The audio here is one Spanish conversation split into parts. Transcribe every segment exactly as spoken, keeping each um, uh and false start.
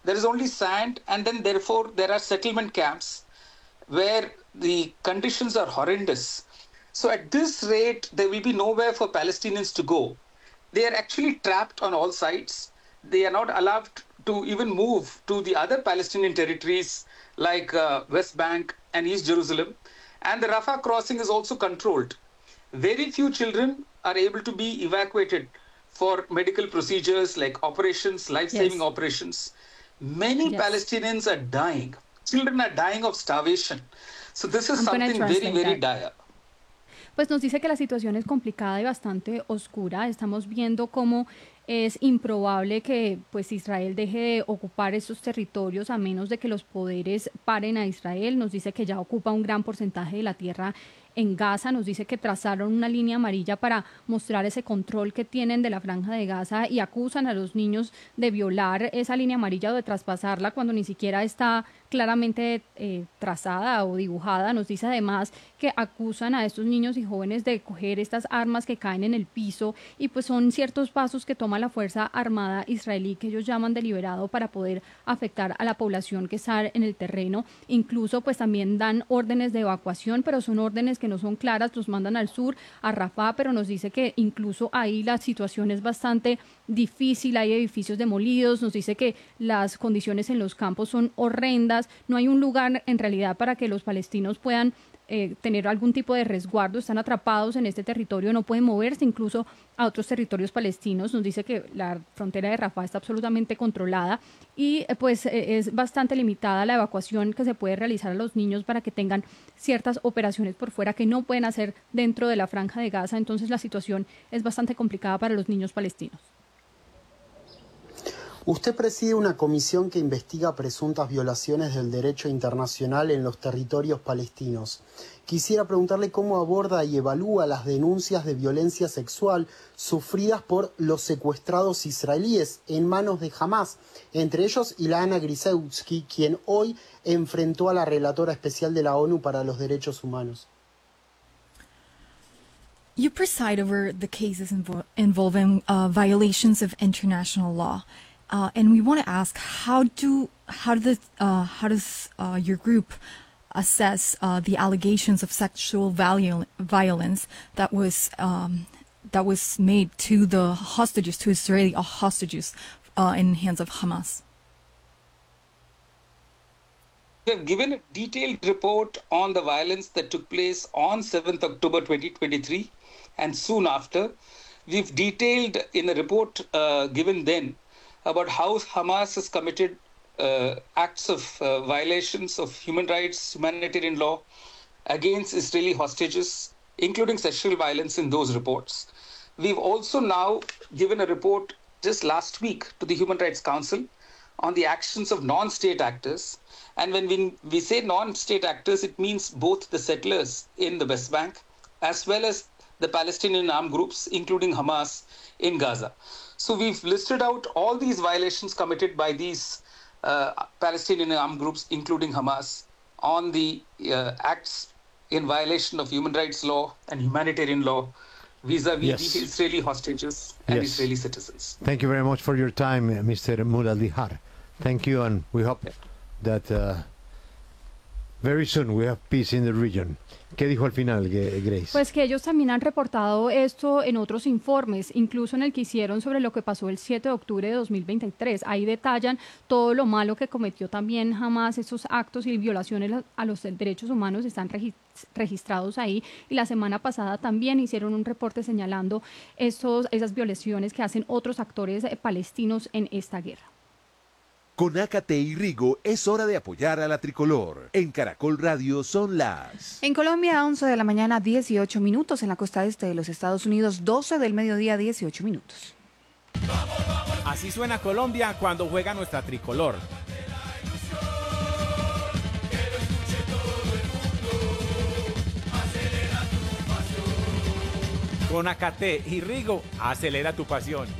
there is only sand, and then therefore there are settlement camps where the conditions are horrendous. So at this rate, there will be nowhere for Palestinians to go. They are actually trapped on all sides. They are not allowed to even move to the other Palestinian territories like uh, West Bank and East Jerusalem. And the Rafah crossing is also controlled. Very few children are able to be evacuated for medical procedures like operations, life-saving yes. operations. Many yes. Palestinians are dying. Children are dying of starvation. So this is I'm something very, very that. dire. Pues nos dice que la situación es complicada y bastante oscura. Estamos viendo cómo es improbable que pues Israel deje de ocupar estos territorios a menos de que los poderes paren a Israel. Nos dice que ya ocupa un gran porcentaje de la tierra en Gaza. Nos dice que trazaron una línea amarilla para mostrar ese control que tienen de la franja de Gaza y acusan a los niños de violar esa línea amarilla o de traspasarla cuando ni siquiera está claramente eh, trazada o dibujada. Nos dice además que acusan a estos niños y jóvenes de coger estas armas que caen en el piso y pues son ciertos pasos que toma la Fuerza Armada israelí que ellos llaman deliberado para poder afectar a la población que está en el terreno. Incluso pues también dan órdenes de evacuación, pero son órdenes que no son claras, los mandan al sur, a Rafah, pero nos dice que incluso ahí la situación es bastante difícil, hay edificios demolidos, nos dice que las condiciones en los campos son horrendas, no hay un lugar en realidad para que los palestinos puedan eh, tener algún tipo de resguardo, están atrapados en este territorio, no pueden moverse incluso a otros territorios palestinos. Nos dice que la frontera de Rafah está absolutamente controlada y eh, pues eh, es bastante limitada la evacuación que se puede realizar a los niños para que tengan ciertas operaciones por fuera que no pueden hacer dentro de la franja de Gaza. Entonces la situación es bastante complicada para los niños palestinos. Usted preside una comisión que investiga presuntas violaciones del derecho internacional en los territorios palestinos. Quisiera preguntarle cómo aborda y evalúa las denuncias de violencia sexual sufridas por los secuestrados israelíes en manos de Hamas, entre ellos Ilana Grisewski, quien hoy enfrentó a la relatora especial de la ONU para los Derechos Humanos. You preside over the cases invo- involving uh, violations of international law. Uh, and we want to ask, how do how does uh, how does uh, your group assess uh, the allegations of sexual viol- violence that was um, that was made to the hostages, to Israeli hostages, uh, in the hands of Hamas? We have given a detailed report on the violence that took place on seventh October twenty twenty-three and soon after. We've detailed in a report uh, given then about how Hamas has committed uh, acts of uh, violations of human rights, humanitarian law against Israeli hostages, including sexual violence in those reports. We've also now given a report just last week to the Human Rights Council on the actions of non-state actors. And when we, we say non-state actors, it means both the settlers in the West Bank as well as the Palestinian armed groups, including Hamas in Gaza. So we've listed out all these violations committed by these uh, Palestinian armed groups, including Hamas, on the uh, acts in violation of human rights law and humanitarian law vis-a-vis yes. the Israeli hostages and yes. Israeli citizens. Thank you very much for your time, Mister Mouladhihar. Thank you, and we hope that uh, very soon we have peace in the region. ¿Qué dijo al final, Grace? Pues que ellos también han reportado esto en otros informes, incluso en el que hicieron sobre lo que pasó el siete de octubre de dos mil veintitrés. Ahí detallan todo lo malo que cometió también Hamas, esos actos y violaciones a los derechos humanos están registrados ahí. Y la semana pasada también hicieron un reporte señalando esos, esas violaciones que hacen otros actores palestinos en esta guerra. Con Ácate y Rigo es hora de apoyar a la tricolor. En Caracol Radio son las... En Colombia, once de la mañana, dieciocho minutos. En la costa este de los Estados Unidos, doce del mediodía, dieciocho minutos. Así suena Colombia cuando juega nuestra tricolor. Con Ácate y Rigo, acelera tu pasión.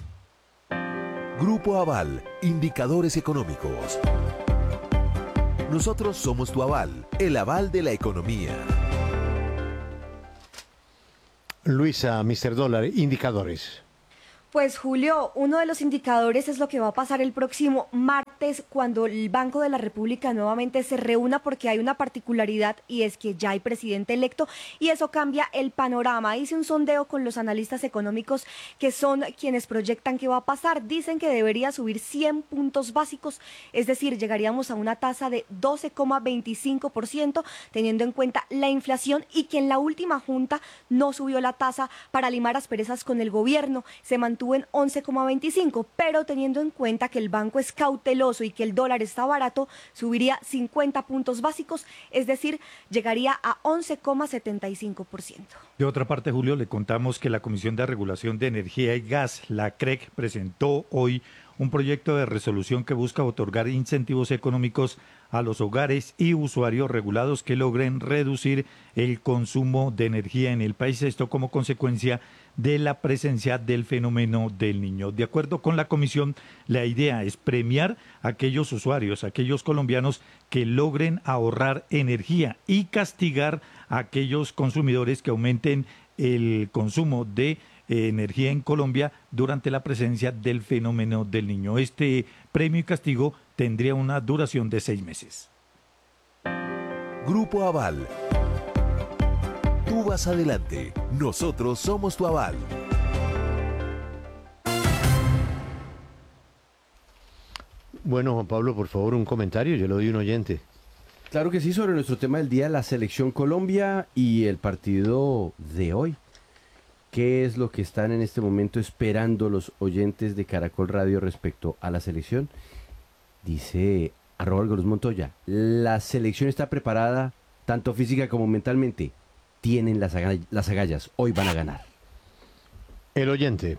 Grupo Aval, indicadores económicos. Nosotros somos tu aval, el aval de la economía. Luisa, mister Dólar, indicadores. Pues Julio, uno de los indicadores es lo que va a pasar el próximo martes martes cuando el Banco de la República nuevamente se reúna, porque hay una particularidad y es que ya hay presidente electo y eso cambia el panorama. Hice un sondeo con los analistas económicos que son quienes proyectan qué va a pasar. Dicen que debería subir cien puntos básicos, es decir, llegaríamos a una tasa de doce coma veinticinco por ciento teniendo en cuenta la inflación, y que en la última junta no subió la tasa para limar asperezas con el gobierno, se mantuvo en once coma veinticinco, pero teniendo en cuenta que el banco es cauteloso y que el dólar está barato, subiría cincuenta puntos básicos, es decir, llegaría a once coma setenta y cinco por ciento. De otra parte, Julio, le contamos que la Comisión de Regulación de Energía y Gas, la C R E C, presentó hoy un proyecto de resolución que busca otorgar incentivos económicos a los hogares y usuarios regulados que logren reducir el consumo de energía en el país, esto como consecuencia de la presencia del fenómeno del Niño. De acuerdo con la comisión, la idea es premiar a aquellos usuarios, a aquellos colombianos que logren ahorrar energía y castigar a aquellos consumidores que aumenten el consumo de eh, energía en Colombia durante la presencia del fenómeno del Niño. Este premio y castigo tendría una duración de seis meses. Grupo Aval. Tú vas adelante. Nosotros somos tu aval. Bueno, Juan Pablo, por favor, un comentario. Yo le doy un oyente. Claro que sí, sobre nuestro tema del día, la Selección Colombia y el partido de hoy. ¿Qué es lo que están en este momento esperando los oyentes de Caracol Radio respecto a la selección? Dice arroba Algoritmo Montoya, la selección está preparada tanto física como mentalmente. Tienen las, aga- las agallas, hoy van a ganar. El oyente.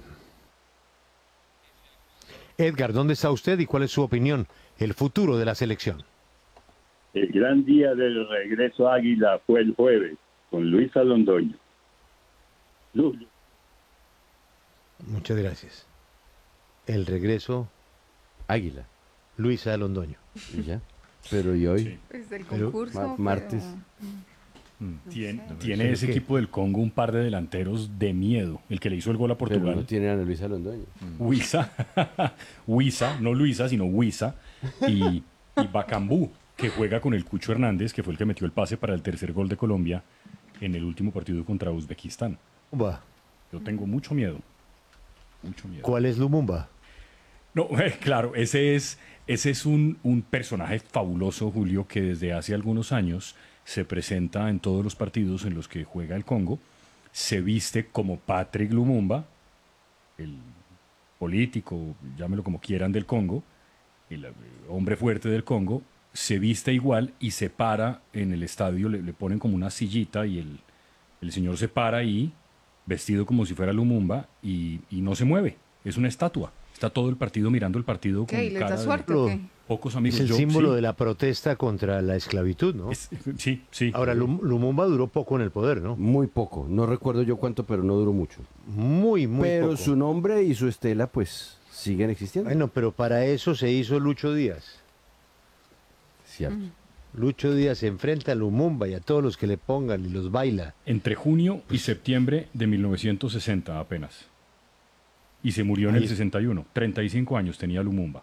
Edgar, ¿dónde está usted y cuál es su opinión? El futuro de la selección. El gran día del regreso a Águila fue el jueves, con Luisa Londoño. Luz. Muchas gracias. El regreso Águila. Luisa Londoño. ¿Y ya? Pero ¿y hoy? Sí. Pues del Pero- concurso. Ma- martes. Tiene, No, tiene ¿pero ese qué? equipo del Congo un par de delanteros de miedo. El que le hizo el gol a Pero Portugal. no tiene a Ana Luisa Londoño. Huiza, Huiza, no Luisa, sino Huiza, y, y Bacambú, que juega con el Cucho Hernández, que fue el que metió el pase para el tercer gol de Colombia en el último partido contra Uzbekistán. Lumumba. Yo tengo mucho miedo, mucho miedo. ¿Cuál es Lumumba? No, claro, ese es, ese es un, un personaje fabuloso, Julio, que desde hace algunos años se presenta en todos los partidos en los que juega el Congo, se viste como Patrick Lumumba, el político, llámelo como quieran, del Congo, el hombre fuerte del Congo, se viste igual y se para en el estadio, le, le ponen como una sillita y el, el señor se para ahí, vestido como si fuera Lumumba, y, y no se mueve, es una estatua. Está todo el partido mirando el partido ¿Qué? con ¿Y les cara da de suerte o qué? pocos amigos. Es el Yo- símbolo sí. de la protesta contra la esclavitud, ¿no? Es- sí, sí. Ahora, Lum- Lumumba duró poco en el poder, ¿no? Muy poco. No recuerdo yo cuánto, pero no duró mucho. Muy, muy pero poco. su nombre y su estela, pues, siguen existiendo. Bueno, pero para eso se hizo Lucho Díaz. Cierto. Lucho Díaz se enfrenta a Lumumba y a todos los que le pongan y los baila. Entre junio y septiembre de mil novecientos sesenta apenas. Y se murió en Ahí el es- sesenta y uno. treinta y cinco años tenía Lumumba.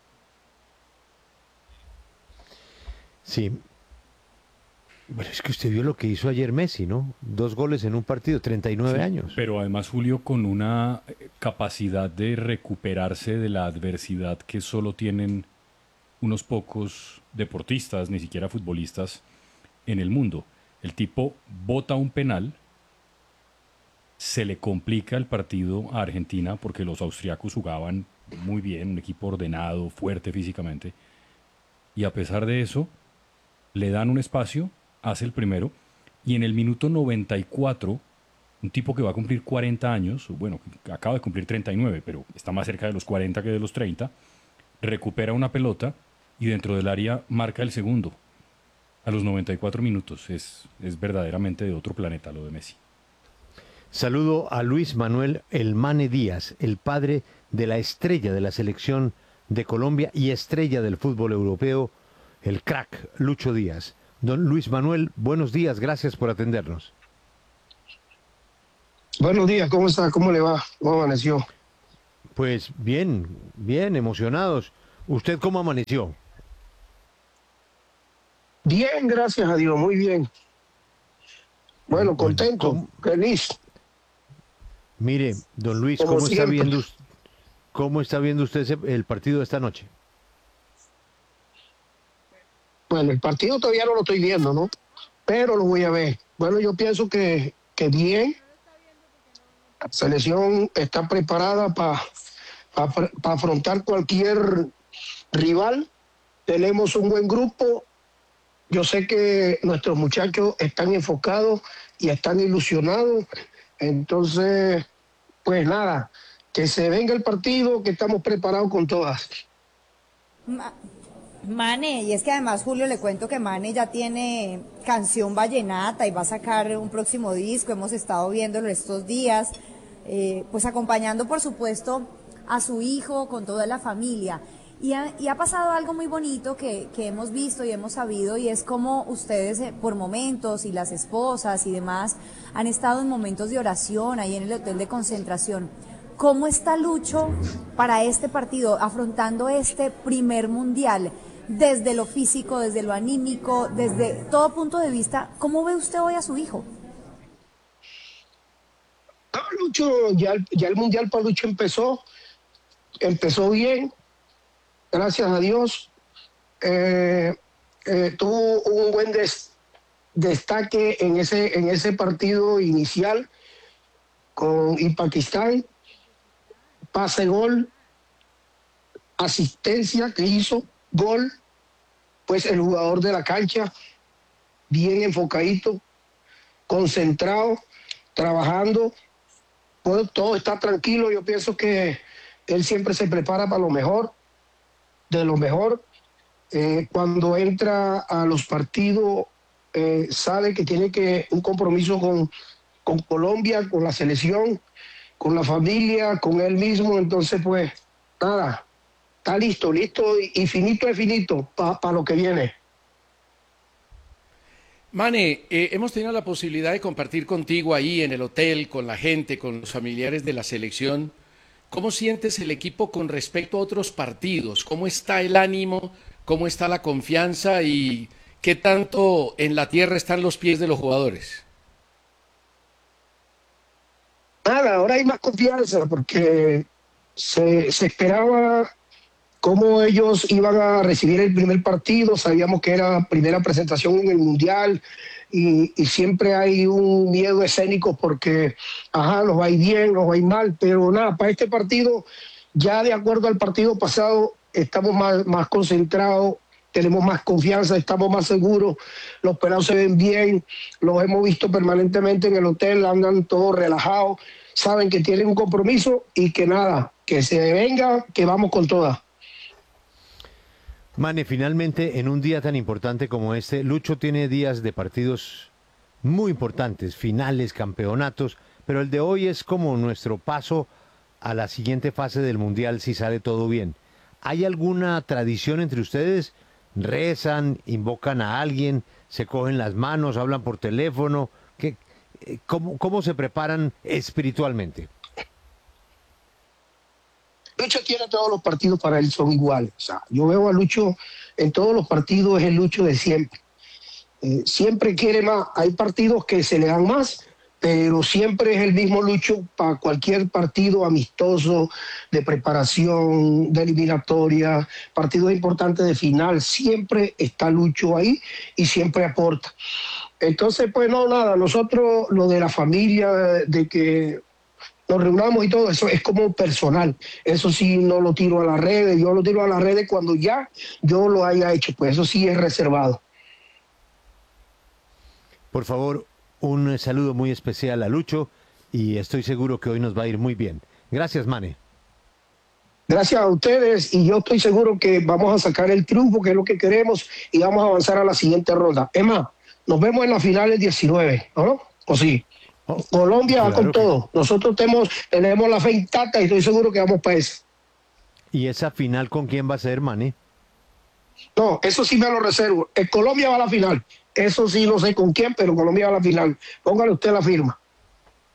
Sí. Bueno, es que usted vio lo que hizo ayer Messi, ¿no? Dos goles en un partido, treinta y nueve Sí, años. Pero además Julio con una eh, capacidad de recuperarse de la adversidad que solo tienen unos pocos deportistas, ni siquiera futbolistas, en el mundo. El tipo bota un penal, se le complica el partido a Argentina porque los austriacos jugaban muy bien, un equipo ordenado, fuerte físicamente, y a pesar de eso, le dan un espacio, hace el primero, y en el minuto noventa y cuatro, un tipo que va a cumplir cuarenta años, bueno, acaba de cumplir treinta y nueve, pero está más cerca de los cuarenta que de los treinta, recupera una pelota y dentro del área marca el segundo. A los noventa y cuatro minutos. Es, es verdaderamente de otro planeta lo de Messi. Saludo a Luis Manuel El Mane Díaz, el padre de la estrella de la selección de Colombia y estrella del fútbol europeo, el crack Lucho Díaz. Don Luis Manuel, buenos días, gracias por atendernos. Buenos días, ¿cómo está? ¿Cómo le va? ¿Cómo amaneció? Pues bien, bien, emocionados. ¿Usted cómo amaneció? Bien, gracias a Dios, muy bien. Bueno, contento, ¿Cómo? feliz. Mire, don Luis, Como ¿cómo está siempre. viendo us- cómo está viendo usted ese- el partido de esta noche? Bueno, el partido todavía no lo estoy viendo, ¿no? Pero lo voy a ver. Bueno, yo pienso que, que bien. La selección está preparada para afrontar cualquier rival. Tenemos un buen grupo. Yo sé que nuestros muchachos están enfocados y están ilusionados. Entonces, pues nada, que se venga el partido, que estamos preparados con todas. Ma- Mane, y es que además, Julio, le cuento que Mane ya tiene canción vallenata y va a sacar un próximo disco. Hemos estado viéndolo estos días, eh, pues acompañando, por supuesto, a su hijo con toda la familia. Y ha, y ha pasado algo muy bonito que, que hemos visto y hemos sabido, y es como ustedes eh, por momentos, y las esposas y demás, han estado en momentos de oración ahí en el hotel de concentración. ¿Cómo está Lucho para este partido, afrontando este primer mundial? Desde lo físico, desde lo anímico, desde todo punto de vista, ¿cómo ve usted hoy a su hijo? No, Lucho, ya, el- ya el Mundial para Lucho empezó, empezó bien, gracias a Dios. Eh, eh, tuvo un buen des- destaque en ese, en ese partido inicial con y Pakistán, pase gol, asistencia que hizo, gol, pues el jugador de la cancha, bien enfocadito, concentrado, trabajando, todo, todo está tranquilo. Yo pienso que él siempre se prepara para lo mejor, de lo mejor. Eh, cuando entra a los partidos, eh, sabe que tiene que un compromiso con, con Colombia, con la selección, con la familia, con él mismo. Entonces, pues, nada, está listo, listo y, y finito es finito para pa lo que viene. Mane, eh, hemos tenido la posibilidad de compartir contigo ahí en el hotel, con la gente, con los familiares de la selección. ¿Cómo sientes el equipo con respecto a otros partidos? ¿Cómo está el ánimo? ¿Cómo está la confianza? ¿Y qué tanto en la tierra están los pies de los jugadores? Nada, ahora hay más confianza porque se, se esperaba cómo ellos iban a recibir el primer partido. Sabíamos que era primera presentación en el Mundial y, y siempre hay un miedo escénico porque, ajá, nos va a ir bien, nos va a ir mal, pero nada, para este partido, ya de acuerdo al partido pasado, estamos más, más concentrados, tenemos más confianza, estamos más seguros, los pelados se ven bien, los hemos visto permanentemente en el hotel, andan todos relajados, saben que tienen un compromiso y que nada, que se venga, que vamos con todas. Mane, finalmente, en un día tan importante como este, Lucho tiene días de partidos muy importantes, finales, campeonatos, pero el de hoy es como nuestro paso a la siguiente fase del Mundial si sale todo bien. ¿Hay alguna tradición entre ustedes? ¿Rezan, invocan a alguien, se cogen las manos, hablan por teléfono? ¿Qué, eh, cómo, ¿Cómo se preparan espiritualmente? Lucho tiene todos los partidos para él, son iguales. O sea, yo veo a Lucho en todos los partidos, es el Lucho de siempre. Eh, siempre quiere más. Hay partidos que se le dan más, pero siempre es el mismo Lucho para cualquier partido amistoso, de preparación, de eliminatoria, partidos importantes de final. Siempre está Lucho ahí y siempre aporta. Entonces, pues no, nada, nosotros lo de la familia, de que nos reunamos y todo eso es como personal. Eso sí no lo tiro a las redes, yo lo tiro a las redes cuando ya yo lo haya hecho, pues eso sí es reservado. Por favor, un saludo muy especial a Lucho y estoy seguro que hoy nos va a ir muy bien. Gracias, Mane. Gracias a ustedes y yo estoy seguro que vamos a sacar el triunfo, que es lo que queremos, y vamos a avanzar a la siguiente ronda. Es más, nos vemos en la final del diecinueve, ¿no? ¿O sí? Oh, Colombia va con que... todo. Nosotros tenemos, tenemos la fe intacta y estoy seguro que vamos para eso. ¿Y esa final con quién va a ser, Mane? No, eso sí me lo reservo. El Colombia va a la final. Eso sí no sé con quién, pero Colombia va a la final. Póngale usted la firma.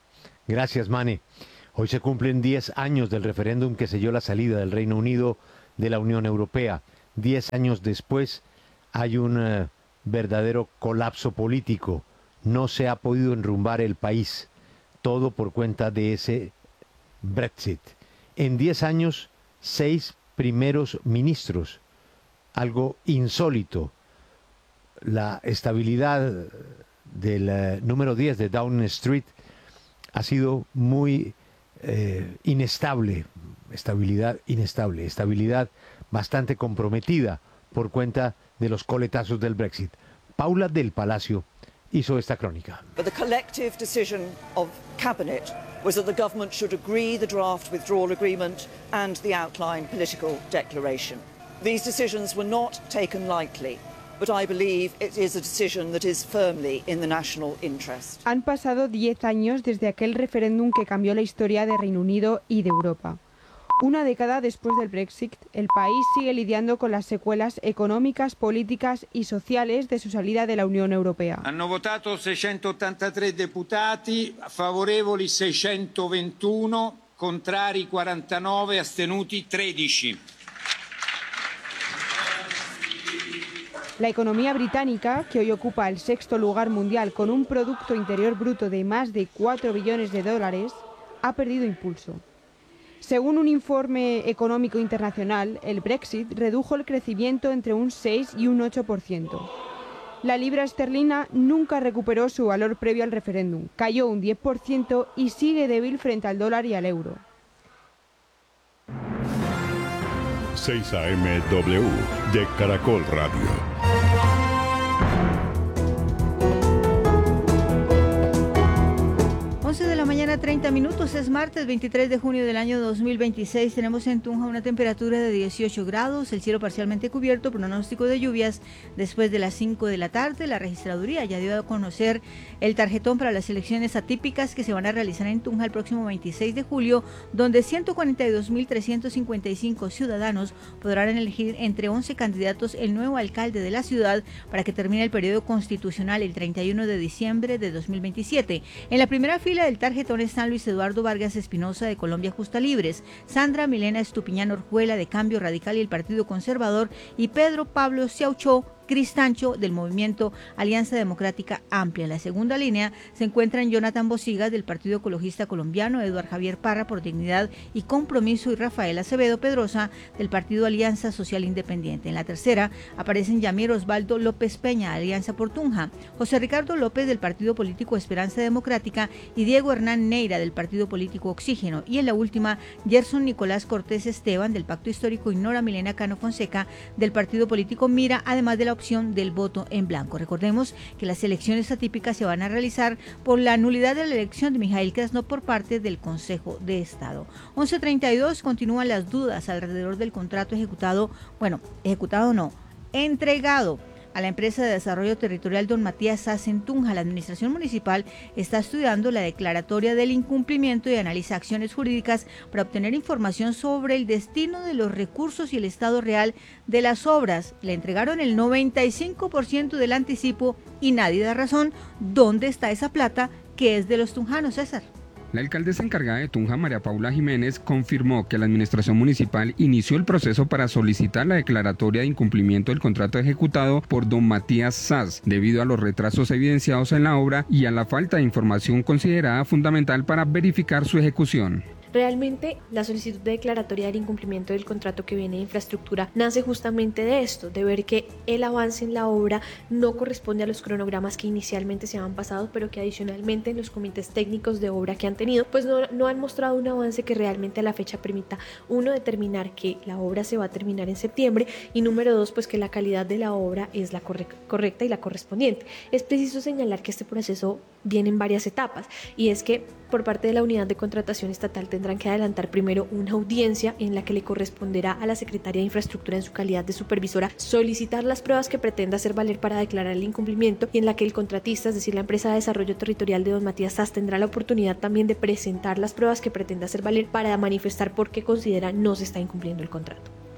Gracias, Mane. Hoy se cumplen diez años del referéndum que selló la salida del Reino Unido de la Unión Europea. Diez años después hay un uh, verdadero colapso político. No se ha podido enrumbar el país, todo por cuenta de ese Brexit. En diez años, seis primeros ministros, algo insólito. La estabilidad del uh, número diez de Downing Street ha sido muy eh, inestable, estabilidad inestable, estabilidad bastante comprometida por cuenta de los coletazos del Brexit. Paula del Palacio hizo esta crónica. But the collective decision of Cabinet was that the government should agree the draft withdrawal agreement and the outline political declaration. These decisions were not taken lightly, but I believe it is a decision that is firmly in the national interest. Han pasado diez años desde aquel referéndum que cambió la historia de Reino Unido y de Europa. Una década después del Brexit, el país sigue lidiando con las secuelas económicas, políticas y sociales de su salida de la Unión Europea. Hanno votato seicentottantatré deputati, favorevoli seicentoventuno, contrari quarantanove, astenuti tredici. La economía británica, que hoy ocupa el sexto lugar mundial con un Producto Interior Bruto de más de cuatro billones de dólares, ha perdido impulso. Según un informe económico internacional, el Brexit redujo el crecimiento entre un seis y un ocho por ciento. La libra esterlina nunca recuperó su valor previo al referéndum, cayó un diez por ciento y sigue débil frente al dólar y al euro. seis A M W de Caracol Radio. once de la mañana, treinta minutos, es martes veintitrés de junio del año dos mil veintiséis. Tenemos en Tunja una temperatura de dieciocho grados, el cielo parcialmente cubierto, pronóstico de lluvias después de las cinco de la tarde. La registraduría ya dio a conocer el tarjetón para las elecciones atípicas que se van a realizar en Tunja el próximo veintiséis de julio, donde ciento cuarenta y dos mil trescientos cincuenta y cinco ciudadanos podrán elegir entre once candidatos el nuevo alcalde de la ciudad para que termine el periodo constitucional el treinta y uno de diciembre de dos mil veintisiete. En la primera fila del tarjetón están Luis Eduardo Vargas Espinosa de Colombia Justa Libres, Sandra Milena Estupiñán Orjuela de Cambio Radical y el Partido Conservador y Pedro Pablo Ciauchó Cristancho del movimiento Alianza Democrática Amplia. En la segunda línea se encuentran Jonathan Bosigas del Partido Ecologista Colombiano, Eduard Javier Parra por Dignidad y Compromiso y Rafael Acevedo Pedrosa del Partido Alianza Social Independiente. En la tercera aparecen Yamir Osvaldo López Peña, Alianza por Tunja, José Ricardo López del Partido Político Esperanza Democrática y Diego Hernán Neira del Partido Político Oxígeno. Y en la última, Gerson Nicolás Cortés Esteban del Pacto Histórico y Nora Milena Cano Fonseca del Partido Político Mira, además de la opción del voto en blanco. Recordemos que las elecciones atípicas se van a realizar por la nulidad de la elección de Mijail Krasnov por parte del Consejo de Estado. once treinta y dos, continúan las dudas alrededor del contrato ejecutado, bueno, ejecutado no, entregado a la empresa de desarrollo territorial Don Matías Sas en Tunja. La administración municipal está estudiando la declaratoria del incumplimiento y analiza acciones jurídicas para obtener información sobre el destino de los recursos y el estado real de las obras. Le entregaron el noventa y cinco por ciento del anticipo y nadie da razón dónde está esa plata que es de los tunjanos, César. La alcaldesa encargada de Tunja, María Paula Jiménez, confirmó que la administración municipal inició el proceso para solicitar la declaratoria de incumplimiento del contrato ejecutado por don Matías Sas, debido a los retrasos evidenciados en la obra y a la falta de información considerada fundamental para verificar su ejecución. Realmente la solicitud de declaratoria del incumplimiento del contrato que viene de infraestructura nace justamente de esto, de ver que el avance en la obra no corresponde a los cronogramas que inicialmente se habían pasado, pero que adicionalmente en los comités técnicos de obra que han tenido, pues no, no han mostrado un avance que realmente a la fecha permita, uno, determinar que la obra se va a terminar en septiembre y número dos, pues que la calidad de la obra es la correc- correcta y la correspondiente. Es preciso señalar que este proceso viene en varias etapas y es que por parte de la unidad de contratación estatal tendrán que adelantar primero una audiencia en la que le corresponderá a la Secretaría de Infraestructura en su calidad de supervisora solicitar las pruebas que pretenda hacer valer para declarar el incumplimiento y en la que el contratista, es decir, la empresa de desarrollo territorial de don Matías Sas, tendrá la oportunidad también de presentar las pruebas que pretenda hacer valer para manifestar por qué considera no se está incumpliendo el contrato.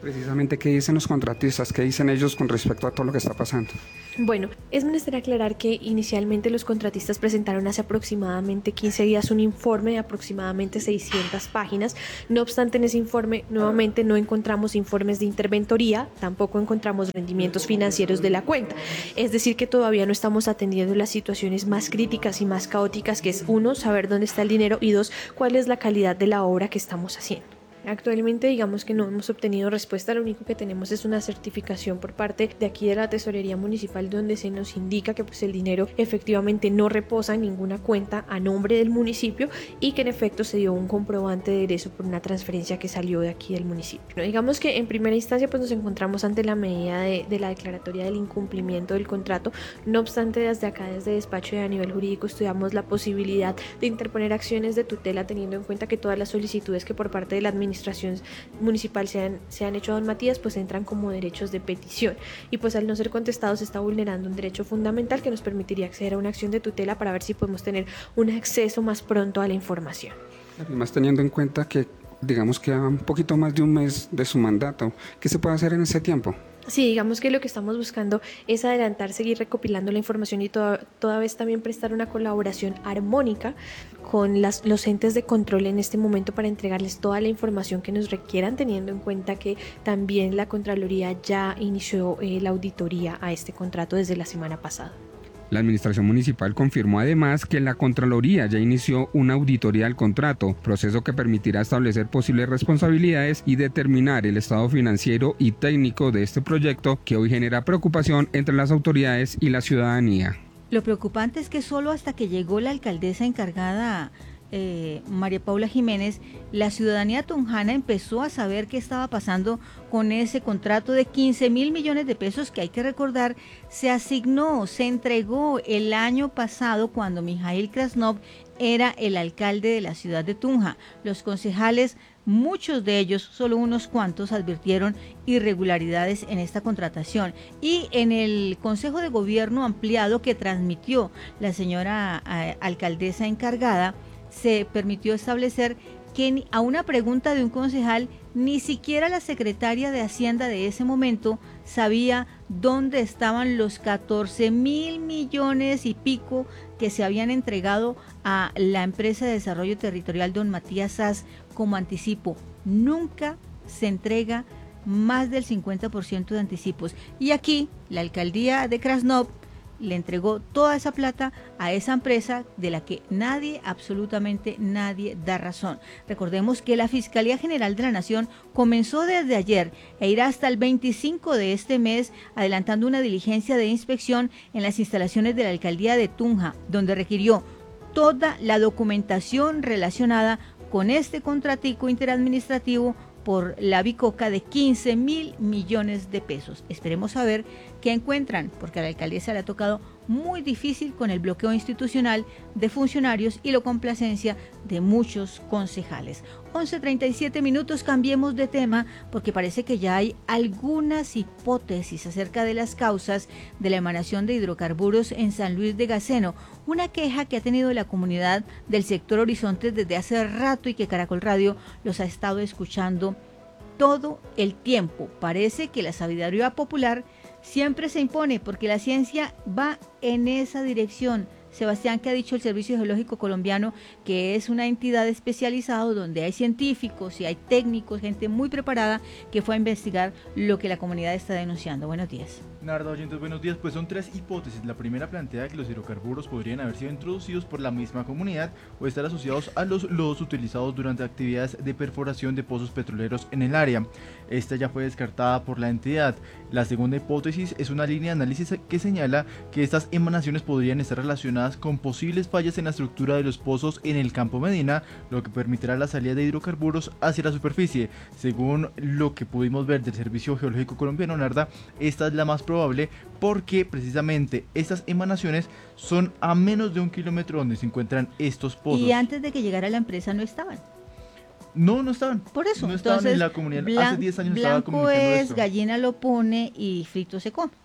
Precisamente, ¿qué dicen los contratistas? ¿Qué dicen ellos con respecto a todo lo que está pasando? Bueno, es menester aclarar que inicialmente los contratistas presentaron hace aproximadamente quince días un informe de aproximadamente seiscientas páginas. No obstante, en ese informe nuevamente no encontramos informes de interventoría, tampoco encontramos rendimientos financieros de la cuenta. Es decir, que todavía no estamos atendiendo las situaciones más críticas y más caóticas, que es uno, saber dónde está el dinero, y dos, cuál es la calidad de la obra que estamos haciendo. Actualmente digamos que no hemos obtenido respuesta, lo único que tenemos es una certificación por parte de aquí de la Tesorería Municipal donde se nos indica que pues el dinero efectivamente no reposa en ninguna cuenta a nombre del municipio y que en efecto se dio un comprobante de egreso por una transferencia que salió de aquí del municipio. ¿No? Digamos que en primera instancia pues nos encontramos ante la medida de, de la declaratoria del incumplimiento del contrato, no obstante desde acá, desde despacho y a nivel jurídico estudiamos la posibilidad de interponer acciones de tutela teniendo en cuenta que todas las solicitudes que por parte de la administración administración municipal se han, se han hecho a don Matías, pues entran como derechos de petición y pues al no ser contestado se está vulnerando un derecho fundamental que nos permitiría acceder a una acción de tutela para ver si podemos tener un acceso más pronto a la información. Además, teniendo en cuenta que digamos que a un poquito más de un mes de su mandato, ¿qué se puede hacer en ese tiempo? Sí, digamos que lo que estamos buscando es adelantar, seguir recopilando la información y toda, toda vez también prestar una colaboración armónica con las, los entes de control en este momento para entregarles toda la información que nos requieran, teniendo en cuenta que también la Contraloría ya inició eh, la auditoría a este contrato desde la semana pasada. La Administración Municipal confirmó además que la Contraloría ya inició una auditoría al contrato, proceso que permitirá establecer posibles responsabilidades y determinar el estado financiero y técnico de este proyecto que hoy genera preocupación entre las autoridades y la ciudadanía. Lo preocupante es que solo hasta que llegó la alcaldesa encargada, eh, María Paula Jiménez, la ciudadanía tunjana empezó a saber qué estaba pasando con ese contrato de quince mil millones de pesos que hay que recordar se asignó, se entregó el año pasado cuando Mijail Krasnov era el alcalde de la ciudad de Tunja. Los concejales, muchos de ellos, solo unos cuantos, advirtieron irregularidades en esta contratación. Y en el Consejo de Gobierno ampliado que transmitió la señora eh, alcaldesa encargada, se permitió establecer que a una pregunta de un concejal, ni siquiera la secretaria de Hacienda de ese momento sabía dónde estaban los catorce mil millones y pico que se habían entregado a la empresa de desarrollo territorial don Matías Sass como anticipo. Nunca se entrega más del cincuenta por ciento de anticipos. Y aquí la alcaldía de Krasnov le entregó toda esa plata a esa empresa de la que nadie, absolutamente nadie, da razón. Recordemos que la Fiscalía General de la Nación comenzó desde ayer e irá hasta el veinticinco de este mes adelantando una diligencia de inspección en las instalaciones de la Alcaldía de Tunja, donde requirió toda la documentación relacionada con este contratico interadministrativo por la bicoca de quince mil millones de pesos. Esperemos saber qué encuentran, porque a la alcaldesa le ha tocado muy difícil con el bloqueo institucional de funcionarios y la complacencia de muchos concejales. once treinta y siete minutos, cambiemos de tema, porque parece que ya hay algunas hipótesis acerca de las causas de la emanación de hidrocarburos en San Luis de Gaceno, una queja que ha tenido la comunidad del sector Horizontes desde hace rato y que Caracol Radio los ha estado escuchando todo el tiempo. Parece que la sabiduría popular siempre se impone porque la ciencia va en esa dirección. Sebastián, ¿qué ha dicho el Servicio Geológico Colombiano? Que es una entidad especializada donde hay científicos y hay técnicos, gente muy preparada que fue a investigar lo que la comunidad está denunciando. Buenos días. Narda, oyentes, buenos días. Pues son tres hipótesis. La primera plantea que los hidrocarburos podrían haber sido introducidos por la misma comunidad o estar asociados a los lodos utilizados durante actividades de perforación de pozos petroleros en el área. Esta ya fue descartada por la entidad. La segunda hipótesis es una línea de análisis que señala que estas emanaciones podrían estar relacionadas con posibles fallas en la estructura de los pozos en el Campo Medina, lo que permitirá la salida de hidrocarburos hacia la superficie. Según lo que pudimos ver del Servicio Geológico Colombiano, Narda, esta es la más probable porque precisamente estas emanaciones son a menos de un kilómetro donde se encuentran estos pozos. Y antes de que llegara la empresa no estaban. No, no estaban. Por eso. No estaban Entonces, en la comunicadora. Blan- Hace diez años estaba blanco comunicando es, esto. gallina lo pone y frito se come.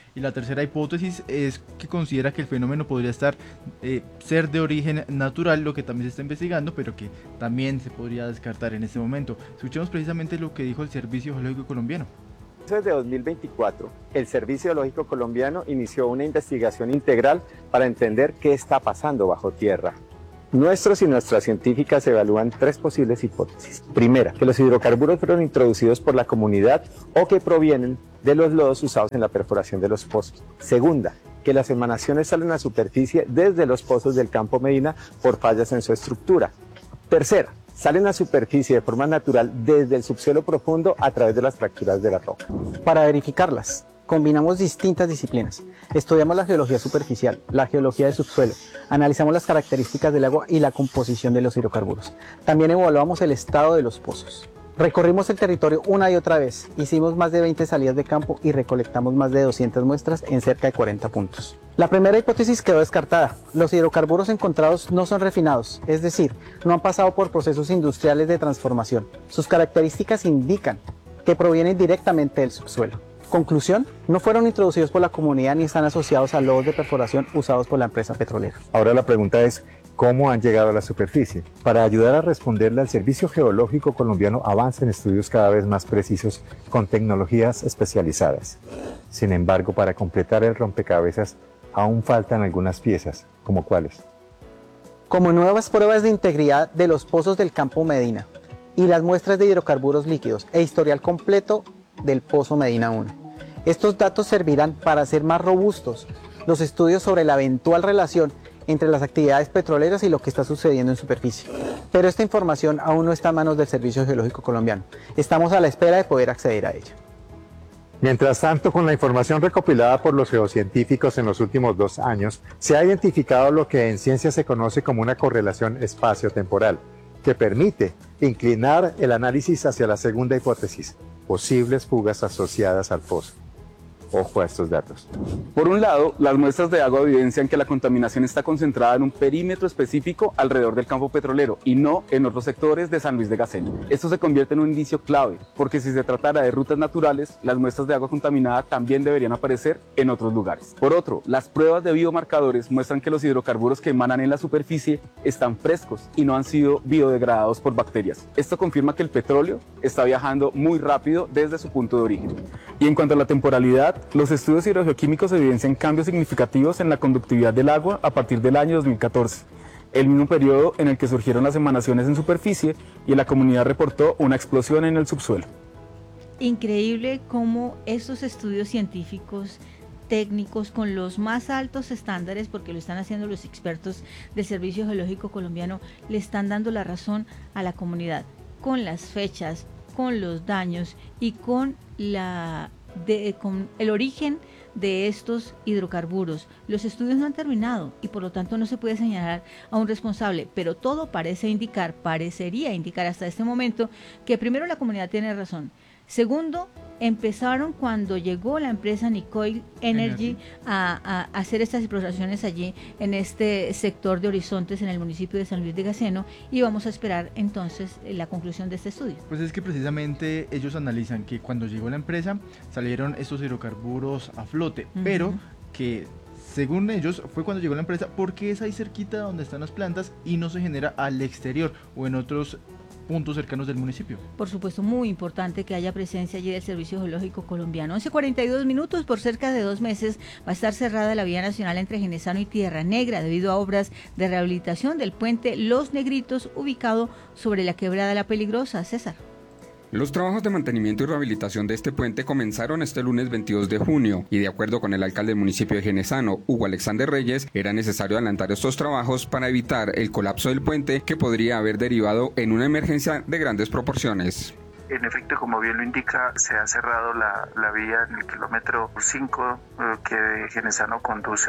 Y la tercera hipótesis es que considera que el fenómeno podría estar eh, ser de origen natural, lo que también se está investigando, pero que también se podría descartar en este momento. Escuchemos precisamente lo que dijo el Servicio Geológico Colombiano. Desde dos mil veinticuatro, el Servicio Geológico Colombiano inició una investigación integral para entender qué está pasando bajo tierra. Nuestros y nuestras científicas evalúan tres posibles hipótesis. Primera, que los hidrocarburos fueron introducidos por la comunidad o que provienen de los lodos usados en la perforación de los pozos. Segunda, que las emanaciones salen a superficie desde los pozos del Campo Medina por fallas en su estructura. Tercera, salen a superficie de forma natural desde el subsuelo profundo a través de las fracturas de la roca. Para verificarlas, combinamos distintas disciplinas. Estudiamos la geología superficial, la geología del subsuelo, analizamos las características del agua y la composición de los hidrocarburos. También evaluamos el estado de los pozos. Recorrimos el territorio una y otra vez, hicimos más de veinte salidas de campo y recolectamos más de doscientas muestras en cerca de cuarenta puntos. La primera hipótesis quedó descartada. Los hidrocarburos encontrados no son refinados, es decir, no han pasado por procesos industriales de transformación. Sus características indican que provienen directamente del subsuelo. Conclusión, no fueron introducidos por la comunidad ni están asociados a lodos de perforación usados por la empresa petrolera. Ahora la pregunta es, ¿cómo han llegado a la superficie? Para ayudar a responderle, el Servicio Geológico Colombiano avanza en estudios cada vez más precisos con tecnologías especializadas. Sin embargo, para completar el rompecabezas, aún faltan algunas piezas, ¿como cuáles? Como nuevas pruebas de integridad de los pozos del Campo Medina y las muestras de hidrocarburos líquidos e historial completo del Pozo Medina uno. Estos datos servirán para hacer más robustos los estudios sobre la eventual relación entre las actividades petroleras y lo que está sucediendo en superficie. Pero esta información aún no está en manos del Servicio Geológico Colombiano. Estamos a la espera de poder acceder a ella. Mientras tanto, con la información recopilada por los geocientíficos en los últimos dos años, se ha identificado lo que en ciencia se conoce como una correlación espacio-temporal, que permite inclinar el análisis hacia la segunda hipótesis, posibles fugas asociadas al pozo. Ojo a estos datos. Por un lado, las muestras de agua evidencian que la contaminación está concentrada en un perímetro específico alrededor del campo petrolero y no en otros sectores de San Luis de Gaceno. Esto se convierte en un indicio clave, porque si se tratara de rutas naturales, las muestras de agua contaminada también deberían aparecer en otros lugares. Por otro, las pruebas de biomarcadores muestran que los hidrocarburos que emanan en la superficie están frescos y no han sido biodegradados por bacterias. Esto confirma que el petróleo está viajando muy rápido desde su punto de origen. Y en cuanto a la temporalidad, los estudios hidrogeoquímicos evidencian cambios significativos en la conductividad del agua a partir del año dos mil catorce, el mismo periodo en el que surgieron las emanaciones en superficie y la comunidad reportó una explosión en el subsuelo. Increíble cómo estos estudios científicos técnicos con los más altos estándares, porque lo están haciendo los expertos del Servicio Geológico Colombiano, le están dando la razón a la comunidad, con las fechas, con los daños y con la de, con el origen de estos hidrocarburos. Los estudios no han terminado y por lo tanto no se puede señalar a un responsable, pero todo parece indicar, parecería indicar hasta este momento que primero la comunidad tiene razón. Segundo, empezaron cuando llegó la empresa Nicoil Energy a, a hacer estas exploraciones allí en este sector de Horizontes en el municipio de San Luis de Gaceno, y vamos a esperar entonces la conclusión de este estudio. Pues es que precisamente ellos analizan que cuando llegó la empresa salieron estos hidrocarburos a flote, uh-huh. pero que según ellos fue cuando llegó la empresa porque es ahí cerquita donde están las plantas y no se genera al exterior o en otros puntos cercanos del municipio. Por supuesto, muy importante que haya presencia allí del Servicio Geológico Colombiano. once cuarenta y dos minutos, por cerca de dos meses va a estar cerrada la vía nacional entre Genesano y Tierra Negra debido a obras de rehabilitación del puente Los Negritos, ubicado sobre la quebrada La Peligrosa. César. Los trabajos de mantenimiento y rehabilitación de este puente comenzaron este lunes veintidós de junio y de acuerdo con el alcalde del municipio de Genesano, Hugo Alexander Reyes, era necesario adelantar estos trabajos para evitar el colapso del puente que podría haber derivado en una emergencia de grandes proporciones. En efecto, como bien lo indica, se ha cerrado la, la vía en el kilómetro cinco eh, que de Genesano conduce a,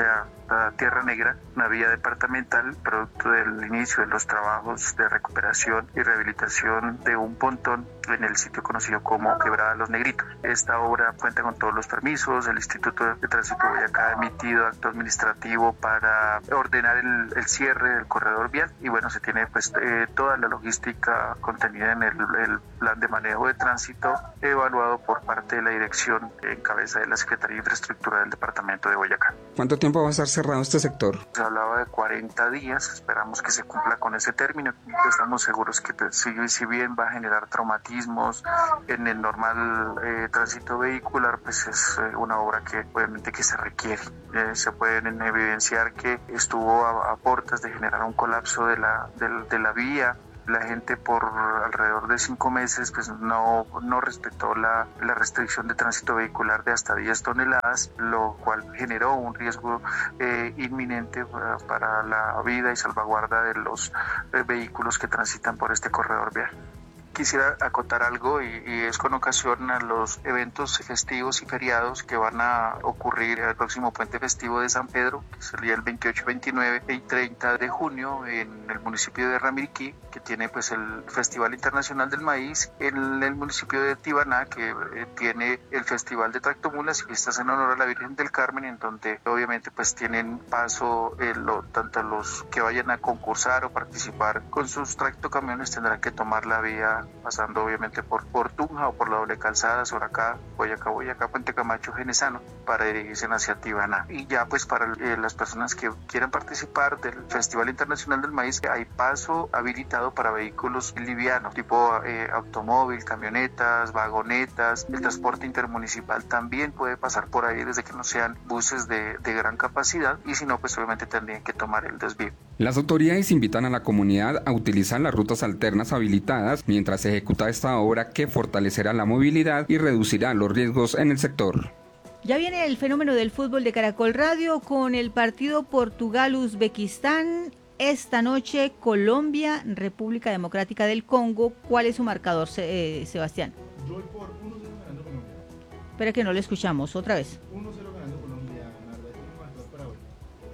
a Tierra Negra, una vía departamental producto del inicio de los trabajos de recuperación y rehabilitación de un pontón en el sitio conocido como Quebrada Los Negritos. Esta obra cuenta con todos los permisos, el Instituto de Tránsito de Boyacá ha emitido acto administrativo para ordenar el, el cierre del corredor vial y bueno, se tiene pues eh, toda la logística contenida en el, el plan de manejo de tránsito evaluado por parte de la dirección en cabeza de la Secretaría de Infraestructura del departamento de Boyacá. ¿Cuánto tiempo va a estar cerrado este sector? Se hablaba de cuarenta días, esperamos que se cumpla con ese término. Estamos seguros que pues, si, si bien va a generar traumatismos en el normal eh, tránsito vehicular, pues es eh, una obra que obviamente que se requiere. Eh, se pueden evidenciar que estuvo a, a puertas de generar un colapso de la, de, de la vía. La gente por alrededor de cinco meses pues no, no respetó la, la restricción de tránsito vehicular de hasta diez toneladas, lo cual generó un riesgo eh, inminente para, para la vida y salvaguarda de los eh, vehículos que transitan por este corredor vial. Quisiera acotar algo y, y es con ocasión a los eventos festivos y feriados que van a ocurrir el próximo puente festivo de San Pedro, que sería el veintiocho, veintinueve y treinta de junio en el municipio de Ramiriquí, que tiene pues el Festival Internacional del Maíz, en el municipio de Tibaná, que eh, tiene el Festival de Tractomulas y fiestas en honor a la Virgen del Carmen, en donde obviamente pues tienen paso eh, lo, tanto los que vayan a concursar o participar con sus tractocamiones tendrán que tomar la vía pasando obviamente por, por Tunja o por la doble calzada, Soracá, Boyacá, Boyacá, Puente Camacho, Genesano, para dirigirse hacia Tibaná. Y ya pues para eh, las personas que quieran participar del Festival Internacional del Maíz, hay paso habilitado para vehículos livianos, tipo eh, automóvil, camionetas, vagonetas. El transporte intermunicipal también puede pasar por ahí desde que no sean buses de, de gran capacidad y si no, pues obviamente tendrían que tomar el desvío. Las autoridades invitan a la comunidad a utilizar las rutas alternas habilitadas mientras se ejecuta esta obra que fortalecerá la movilidad y reducirá los riesgos en el sector. Ya viene el fenómeno del fútbol de Caracol Radio con el partido Portugal-Uzbekistán. Esta noche Colombia, República Democrática del Congo. ¿Cuál es su marcador, eh, Sebastián? Yo voy por uno cero ganando Colombia. Espera que no le escuchamos, otra vez. uno cero ganando Colombia, Narda, ese es mi marcador para hoy.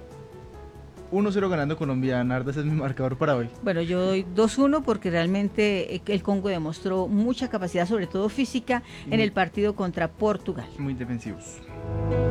uno cero ganando Colombia, Narda, ese es mi marcador para hoy. Bueno, yo doy dos uno porque realmente el Congo demostró mucha capacidad, sobre todo física, en el partido contra Portugal. Muy defensivos.